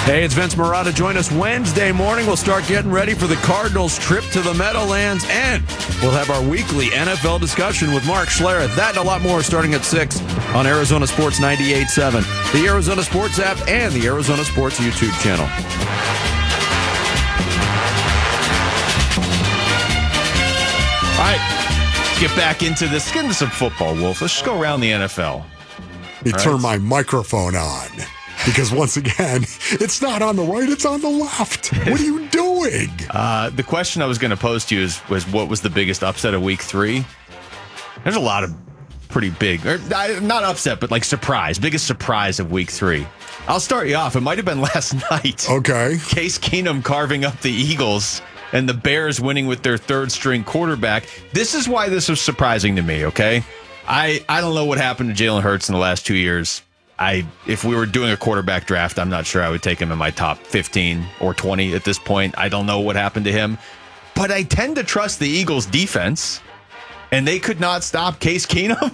Hey, it's Vince Marotta. Join us Wednesday morning. We'll start getting ready for the Cardinals' trip to the Meadowlands, and we'll have our weekly NFL discussion with Mark Schlereth. That and a lot more starting at 6 on Arizona Sports 98.7, the Arizona Sports app, and the Arizona Sports YouTube channel. All right, let's get back into this. Get into some football, Wolf. Let's just go around the NFL. You turn my microphone on. Because once again, it's not on the right, it's on the left. What are you doing? The question I was going to pose to you was what was the biggest upset of week 3? There's a lot of pretty big, or not upset, but like biggest surprise of week 3. I'll start you off. It might have been last night. Okay. Case Keenum carving up the Eagles and the Bears winning with their third string quarterback. This is why this was surprising to me, okay? I don't know what happened to Jalen Hurts in the last 2 years. If we were doing a quarterback draft, I'm not sure I would take him in my top 15 or 20 at this point. I don't know what happened to him, but I tend to trust the Eagles defense, and they could not stop Case Keenum.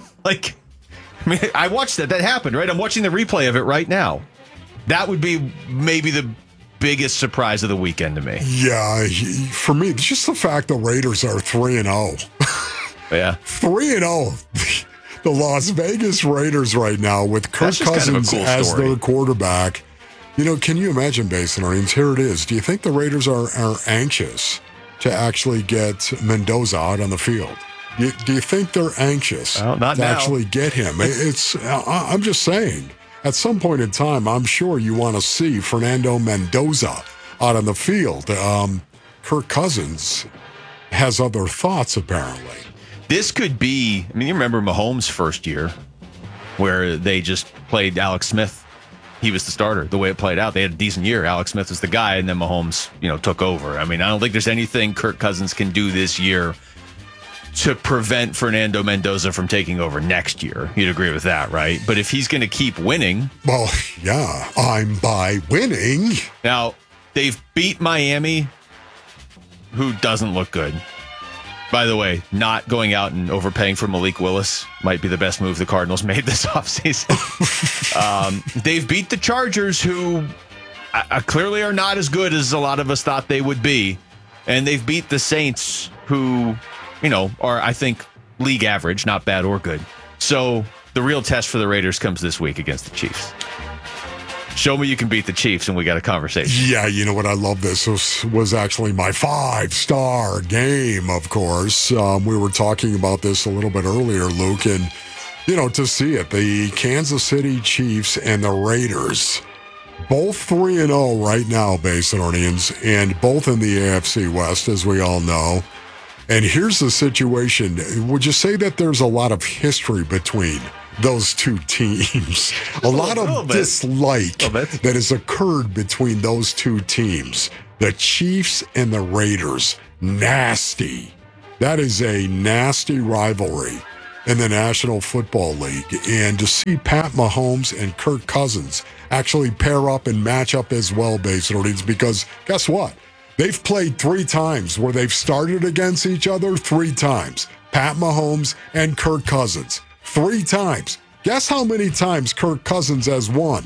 I watched that happened, right? I'm watching the replay of it right now. That would be maybe the biggest surprise of the weekend to me. Yeah, for me, it's just the fact the Raiders are 3-0. Yeah. 3-0. The Las Vegas Raiders right now with Kirk Cousins kind of as their quarterback. You know, can you imagine, Basin? Here it is. Do you think the Raiders are anxious to actually get Mendoza out on the field? Do you think they're anxious to actually get him? I'm just saying, at some point in time, I'm sure you want to see Fernando Mendoza out on the field. Kirk Cousins has other thoughts, apparently. This could be, you remember Mahomes' first year where they just played Alex Smith. He was the starter. The way it played out, they had a decent year. Alex Smith was the guy, and then Mahomes, took over. I don't think there's anything Kirk Cousins can do this year to prevent Fernando Mendoza from taking over next year. You'd agree with that, right? But if he's going to keep winning. Well, yeah, I'm by winning. Now, they've beat Miami, who doesn't look good. By the way, not going out and overpaying for Malik Willis might be the best move the Cardinals made this offseason. They've beat the Chargers, who clearly are not as good as a lot of us thought they would be. And they've beat the Saints, who, are, I think, league average, not bad or good. So the real test for the Raiders comes this week against the Chiefs. Show me you can beat the Chiefs, and we got a conversation. Yeah, you know what? I love this. This was actually my 5-star game, of course. We were talking about this a little bit earlier, Luke, and, to see it, the Kansas City Chiefs and the Raiders, both 3-0 right now, Basinonians, and both in the AFC West, as we all know. And here's the situation. Would you say that there's a lot of history between those two teams? A lot of dislike that has occurred between those two teams. The Chiefs and the Raiders. Nasty. That is a nasty rivalry in the National Football League. And to see Pat Mahomes and Kirk Cousins actually pair up and match up as well, Basinonians, because guess what? They've played 3 times where they've started against each other 3 times. Pat Mahomes and Kirk Cousins. 3 times. Guess how many times Kirk Cousins has won?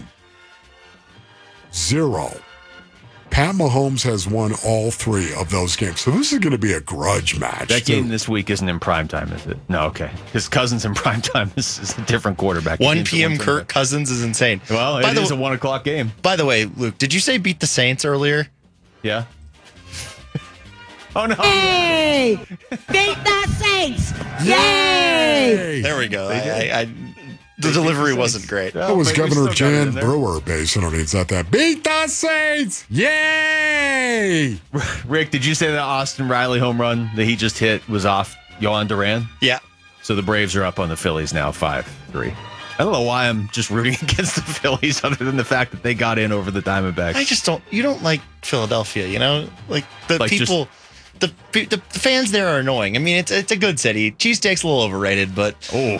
0. Pat Mahomes has won all 3 of those games. So this is going to be a grudge match. That game this week isn't in primetime, is it? No, okay. Because Cousins in primetime is a different quarterback. 1 p.m. Kirk Cousins is insane. Well, it is a 1 o'clock game. By the way, Luke, did you say beat the Saints earlier? Yeah. Oh, no. Hey! Beat the Saints! Yay! There we go. The delivery wasn't great. That was Governor Jan Brewer, basically. It's not that. Beat the Saints! Yay! Rick, did you say that Austin Riley home run that he just hit was off Yohan Duran? Yeah. So the Braves are up on the Phillies now, 5-3. I don't know why I'm just rooting against the Phillies other than the fact that they got in over the Diamondbacks. You don't like Philadelphia, Like the people... The fans there are annoying. It's a good city. Cheesesteak's a little overrated, but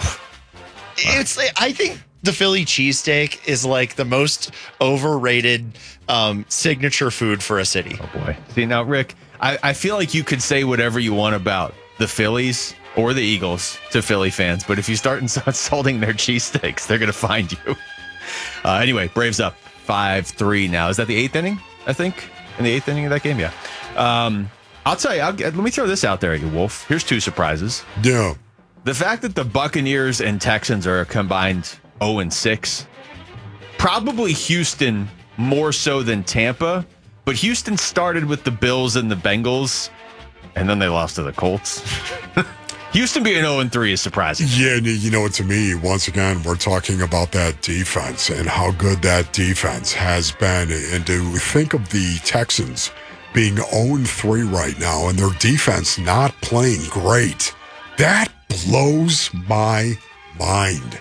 I think the Philly cheesesteak is like the most overrated signature food for a city. Oh boy! See now, Rick, I feel like you could say whatever you want about the Phillies or the Eagles to Philly fans, but if you start insulting their cheesesteaks, they're going to find you. Anyway, Braves up 5-3 now. Is that the 8th inning, I think? In the 8th inning of that game? Yeah. I'll tell you, let me throw this out there at you, Wolf. Here's 2 surprises. Yeah. The fact that the Buccaneers and Texans are combined 0-6, probably Houston more so than Tampa, but Houston started with the Bills and the Bengals, and then they lost to the Colts. Houston being 0-3 is surprising. Yeah, to me, once again, we're talking about that defense and how good that defense has been. And to think of the Texans being 0-3 right now and their defense not playing great, that blows my mind.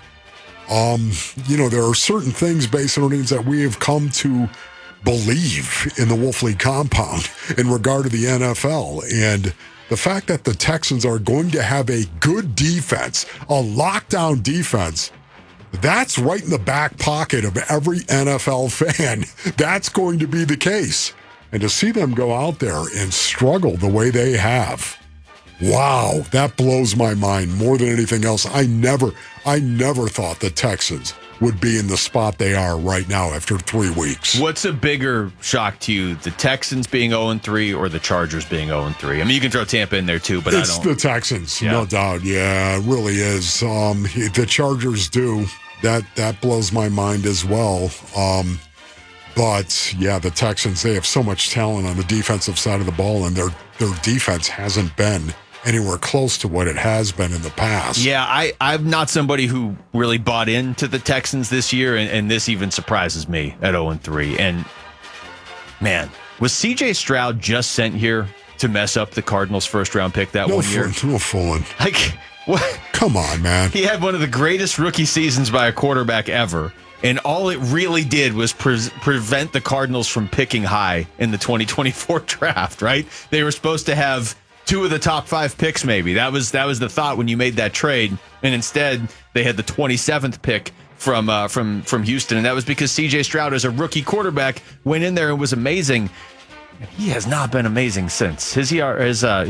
There are certain things based on things that we have come to believe in the Wolfley compound in regard to the NFL. And the fact that the Texans are going to have a good defense, a lockdown defense, that's right in the back pocket of every NFL fan. That's going to be the case. And to see them go out there and struggle the way they have, wow, that blows my mind more than anything else. I never thought the Texans would be in the spot they are right now after 3 weeks. What's a bigger shock to you, the Texans being 0-3 or the Chargers being 0-3? I mean, you can throw Tampa in there too, but it's the Texans, no doubt. Yeah, it really is. The Chargers do. That blows my mind as well. But yeah, the Texans, they have so much talent on the defensive side of the ball, and their defense hasn't been anywhere close to what it has been in the past. Yeah, I'm not somebody who really bought into the Texans this year, and this even surprises me at 0-3. And man, was CJ Stroud just sent here to mess up the Cardinals' first-round pick that one year? No fooling. Like, what? Come on, man. He had one of the greatest rookie seasons by a quarterback ever, and all it really did was prevent the Cardinals from picking high in the 2024 draft, right? They were supposed to have 2 of the top 5 picks, maybe. That was the thought when you made that trade, and instead they had the 27th pick from Houston, and that was because C.J. Stroud, as a rookie quarterback, went in there and was amazing. He has not been amazing since. His quarterback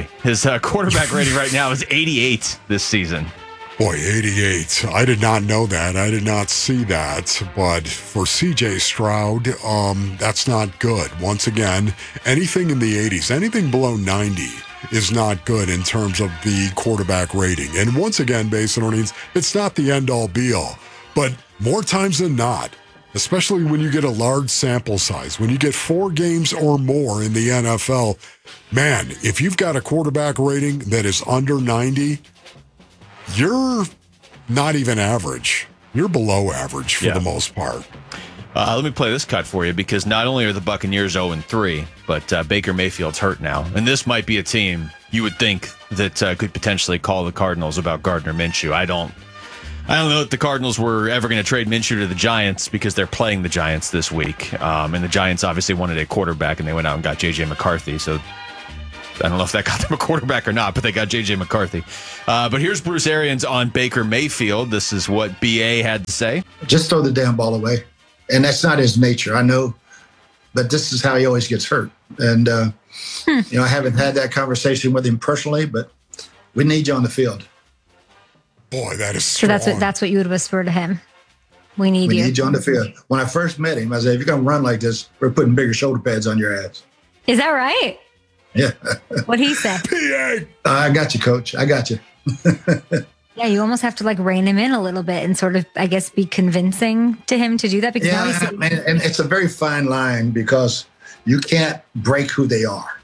rating right now is 88 this season. Boy, 88. I did not know that. I did not see that. But for C.J. Stroud, that's not good. Once again, anything in the 80s, anything below 90 is not good in terms of the quarterback rating. And once again, based on earnings, it's not the end-all, be-all. But more times than not, especially when you get a large sample size, when you get 4 games or more in the NFL, man, if you've got a quarterback rating that is under 90, you're not even average. You're below average for the most part. Let me play this cut for you, because not only are the Buccaneers 0-3, but Baker Mayfield's hurt now. And this might be a team you would think that could potentially call the Cardinals about Gardner Minshew. I don't know if the Cardinals were ever going to trade Minshew to the Giants, because they're playing the Giants this week. And the Giants obviously wanted a quarterback, and they went out and got J.J. McCarthy. So I don't know if that got them a quarterback or not, but they got J.J. McCarthy. But here's Bruce Arians on Baker Mayfield. This is what B.A. had to say. Just throw the damn ball away. And that's not his nature, I know. But this is how he always gets hurt. And, I haven't had that conversation with him personally, but we need you on the field. Boy, that is strong. So that's what you would whisper to him. We need you. We need you on the field. When I first met him, I said, if you're going to run like this, we're putting bigger shoulder pads on your ass. Is that right? Yeah. What'd he say? I got you, coach. I got you. Yeah, you almost have to rein him in a little bit and sort of, I guess, be convincing to him to do that. Because and it's a very fine line, because you can't break who they are,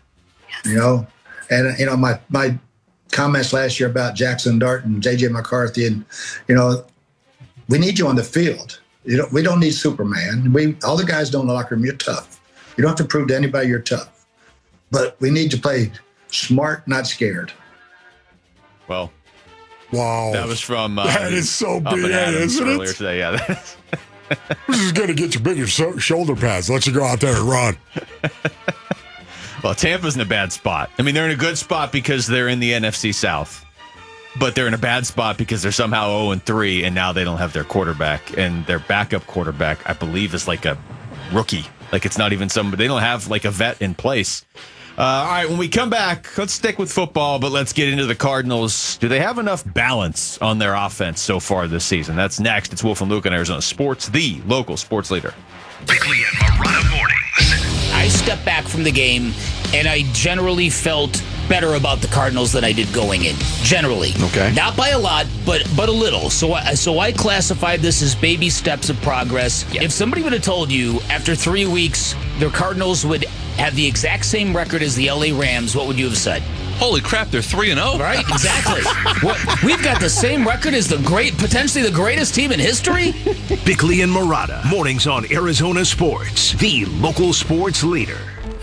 And, my comments last year about Jackson Dart and J.J. McCarthy, and, we need you on the field. We don't need Superman. All the guys don't in the locker room, you're tough. You don't have to prove to anybody you're tough. But we need to play smart, not scared. Well, wow. That was from that is so big, isn't it? Earlier today, yeah. This is going to get you bigger shoulder pads. Let you go out there and run. Well, Tampa's in a bad spot. I mean, they're in a good spot because they're in the NFC South, but they're in a bad spot because they're somehow 0-3, and now they don't have their quarterback, and their backup quarterback, I believe, is like a rookie. Like, it's not even somebody. They don't have a vet in place. All right, when we come back, let's stick with football, but let's get into the Cardinals. Do they have enough balance on their offense so far this season? That's next. It's Wolf and Luke on Arizona Sports, the local sports leader. Bickley and Marotta mornings. I stepped back from the game, and I generally felt better about the Cardinals than I did going in. Generally, okay, not by a lot, but a little. So I classified this as baby steps of progress. Yeah. If somebody would have told you after 3 weeks the Cardinals would have the exact same record as the LA Rams, what would you have said? Holy crap, they're 3-0. Right, exactly. We've got the same record as potentially the greatest team in history. Bickley and Marotta, mornings on Arizona Sports, the local sports leader.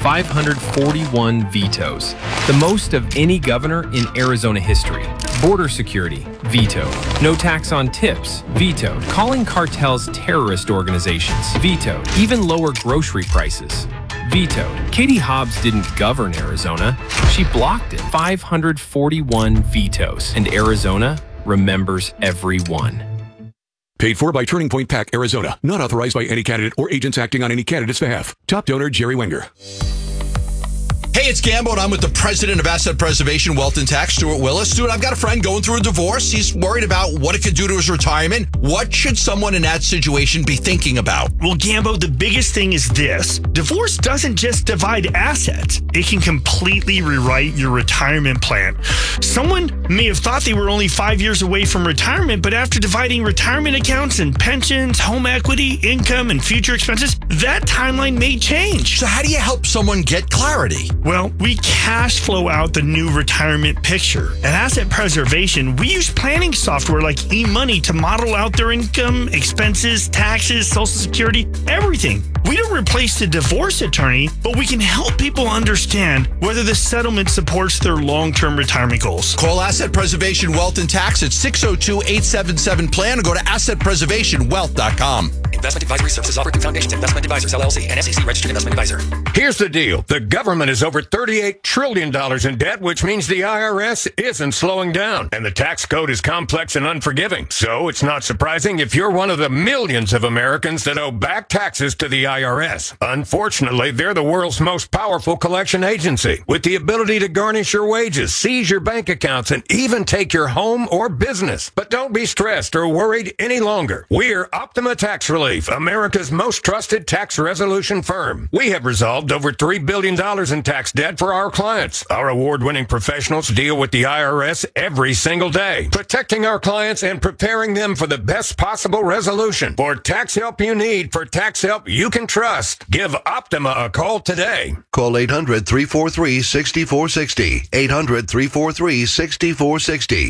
541 vetoes, the most of any governor in Arizona history. Border security, vetoed. No tax on tips, vetoed. Calling cartels terrorist organizations, vetoed. Even lower grocery prices, vetoed. Katie Hobbs didn't govern Arizona. She blocked it. 541 vetoes. And Arizona remembers every one. Paid for by Turning Point PAC, Arizona. Not authorized by any candidate or agents acting on any candidate's behalf. Top donor, Jerry Wenger. Hey, it's Gambo, and I'm with the president of Asset Preservation Wealth and Tax, Stuart Willis. Stuart, I've got a friend going through a divorce. He's worried about what it could do to his retirement. What should someone in that situation be thinking about? Well, Gambo, the biggest thing is this. Divorce doesn't just divide assets. It can completely rewrite your retirement plan. Someone may have thought they were only 5 years away from retirement, but after dividing retirement accounts and pensions, home equity, income, and future expenses, that timeline may change. So how do you help someone get clarity? Well, we cash flow out the new retirement picture. At Asset Preservation, we use planning software like eMoney to model out their income, expenses, taxes, Social Security, everything. We don't replace the divorce attorney, but we can help people understand whether the settlement supports their long-term retirement goals. Call Asset Preservation Wealth and Tax at 602-877-PLAN or go to assetpreservationwealth.com. Investment advisory services offered through Foundations Investment Advisors, LLC, and SEC registered investment advisor. Here's the deal. The government is over $38 trillion in debt, which means the IRS isn't slowing down. And the tax code is complex and unforgiving. So it's not surprising if you're one of the millions of Americans that owe back taxes to the IRS. Unfortunately, they're the world's most powerful collection agency, with the ability to garnish your wages, seize your bank accounts, and even take your home or business. But don't be stressed or worried any longer. We're Optima Tax Relief, America's most trusted tax resolution firm. We have resolved over $3 billion in tax debt for our clients. Our award-winning professionals deal with the IRS every single day, protecting our clients and preparing them for the best possible resolution. For tax help you need, for tax help you can trust, give Optima a call today. Call 800-343-6460. 800-343-6460.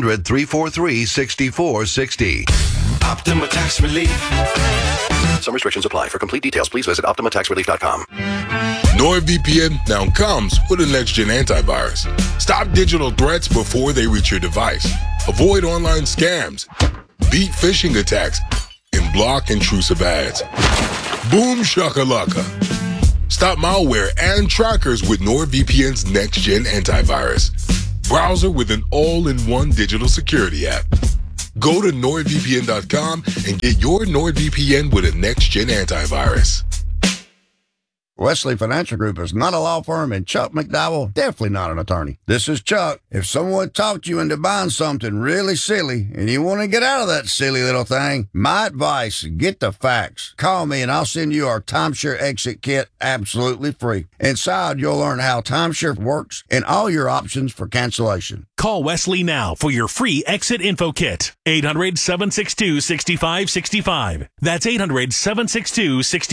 800-343-6460. Optima Tax Relief. Some restrictions apply. For complete details, please visit OptimaTaxRelief.com. NordVPN now comes with a next-gen antivirus. Stop digital threats before they reach your device. Avoid online scams. Beat phishing attacks. And block intrusive ads. Boom shakalaka. Stop malware and trackers with NordVPN's next-gen antivirus. Browser with an all-in-one digital security app. Go to NordVPN.com and get your NordVPN with a next-gen antivirus. Wesley Financial Group is not a law firm, and Chuck McDowell, definitely not an attorney. This is Chuck. If someone talked you into buying something really silly and you want to get out of that silly little thing, my advice, get the facts. Call me and I'll send you our timeshare exit kit absolutely free. Inside, you'll learn how timeshare works and all your options for cancellation. Call Wesley now for your free exit info kit. 800-762-6565. That's 800-762-6565.